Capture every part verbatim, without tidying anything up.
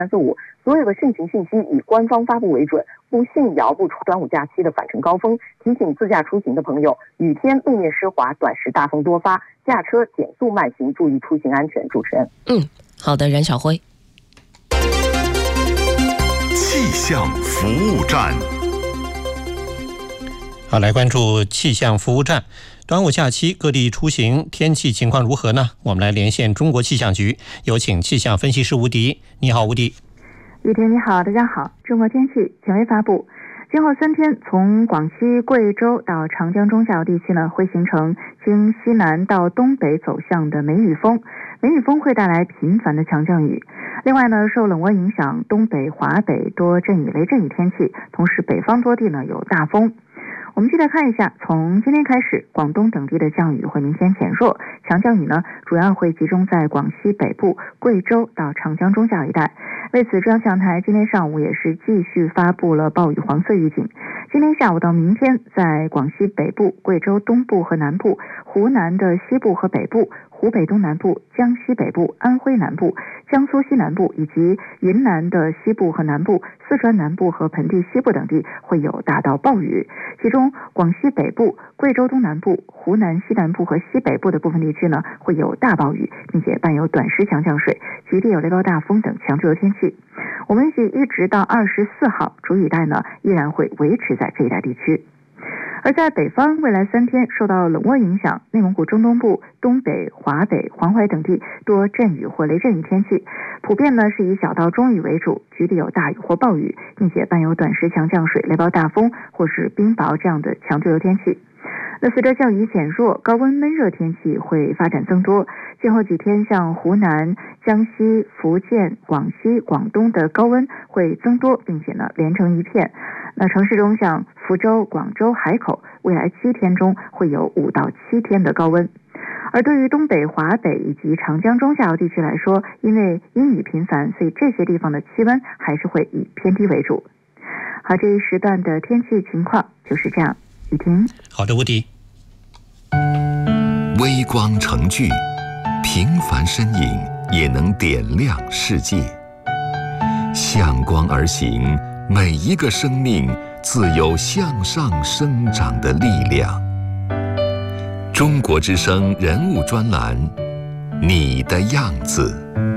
四五，所有的汛情信息以官方发布为准，不信谣不出端午假期的返程高峰。提醒自驾出行的朋友，雨天路面湿滑，短时大风多发，驾车减速慢行，注意出行安全。主持人， 嗯，好的，冉晓辉。 气象服务站， 好，来关注气象服务站。端午假期各地出行天气情况如何呢？我们来连线中国气象局，有请气象分析师吴迪。你好，吴迪。 雨婷你好，大家好。中国天气权威发布，今后三天从广西、贵州到长江中下游地区呢，会形成经西南到东北走向的梅雨风，梅雨风会带来频繁的强降雨。另外呢，受冷涡影响，东北、华北多阵雨、雷阵雨天气，同时北方多地呢有大风。我们继续来看一下，从今天开始，广东等地的降雨会明显减弱，强降雨呢主要会集中在广西北部、贵州到长江中下游一带。为此，中央气象台今天上午也是继续发布了暴雨黄色预警。今天下午到明天，在广西北部、贵州东部和南部、湖南的西部和北部、湖北东南部、江西北部、安徽南部、江苏西南部以及云南的西部和南部、四川南部和盆地西部等地会有大到暴雨，其中广西北部、贵州东南部、湖南西南部和西北部的部分地区呢会有大暴雨，并且伴有短时强降水，局地有雷暴大风等强对流天气。我们预计一直到二十四号，主雨带呢依然会维持在这一带地区。而在北方，未来三天受到冷涡影响，内蒙古中东部、东北、华北、黄淮等地多阵雨或雷阵雨天气，普遍呢是以小到中雨为主，局地有大雨或暴雨，并且伴有短时强降水、雷暴大风或是冰雹这样的强对流天气。那随着降雨减弱，高温闷热天气会发展增多。今后几天，像湖南、江西、福建、广西、广东的高温会增多，并且呢连成一片。那城市中像福州、广州、海口，未来七天中会有五到七天的高温。而对于东北、华北以及长江中下游地区来说，因为阴雨频繁，所以这些地方的气温还是会以偏低为主。好，这一时段的天气情况就是这样。雨婷， 好的，吴迪。 微光成炬，平凡身影也能点亮世界。向光而行，每一个生命自有向上生长的力量。中国之声人物专栏，你的样子。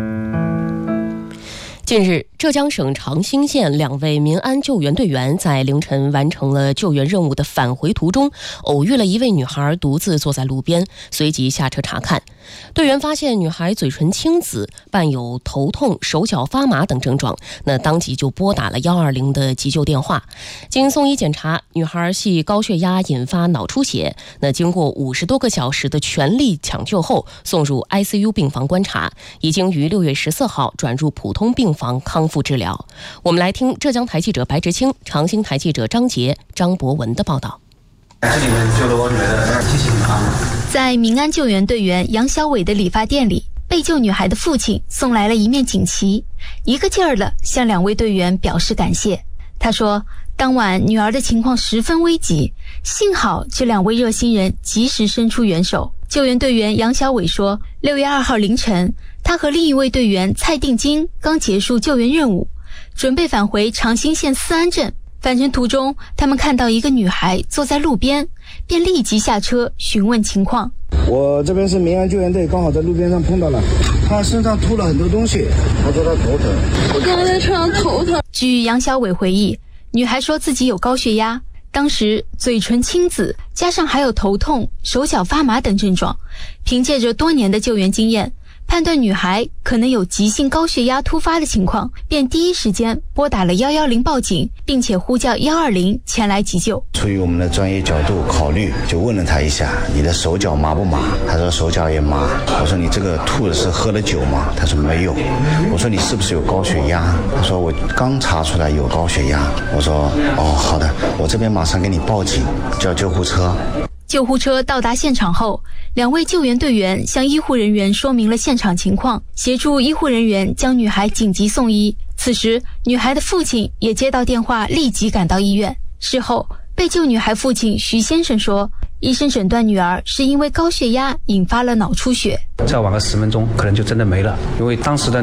近日，浙江省长兴县两位民安救援队员在凌晨完成了救援任务的返回途中，偶遇了一位女孩独自坐在路边，随即下车查看。队员发现女孩嘴唇青紫，伴有头痛、手脚发麻等症状，那当即就拨打了一二零的急救电话。经送医检查，女孩系高血压引发脑出血，那经过五十多个小时的全力抢救后，送入 I C U 病房观察，已经于六月十四号转入普通病房康复治疗。我们来听浙江台记者白直清、长兴台记者张杰、张博文的报道。 在民安救援队员杨小伟的理发店里，被救女孩的父亲送来了一面锦旗，一个劲儿地向两位队员表示感谢。他说，当晚女儿的情况十分危急，幸好这两位热心人及时伸出援手。救援队员杨小伟说，六月二号凌晨，他和另一位队员蔡定金刚结束救援任务，准备返回长兴县思安镇。返程途中，他们看到一个女孩坐在路边，便立即下车询问情况。 我这边是民安救援队，刚好在路边上碰到了，她身上吐了很多东西，她说她头疼， 我刚才在车上头疼。 据杨小伟回忆，女孩说自己有高血压，当时嘴唇青紫，加上还有头痛、手脚发麻等症状，凭借着多年的救援经验，判断女孩可能有急性高血压突发的情况，便第一时间拨打了一一零报警，并且呼叫一二零前来急救。 出于我们的专业角度考虑，就问了他一下，你的手脚麻不麻？他说手脚也麻。我说你这个吐的是喝了酒吗？他说没有。我说你是不是有高血压？他说我刚查出来有高血压。我说哦，好的，我这边马上给你报警，叫救护车。 救护车到达现场后，两位救援队员向医护人员说明了现场情况，协助医护人员将女孩紧急送医。此时，女孩的父亲也接到电话，立即赶到医院。事后，被救女孩父亲徐先生说，医生诊断女儿是因为高血压引发了脑出血， 再晚个十分钟可能就真的没了，因为当时的